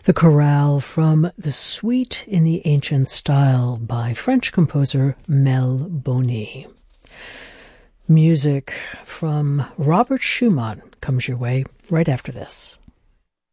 The chorale from The Suite in the Ancient Style by French composer Mel Boni. Music from Robert Schumann comes your way right after this.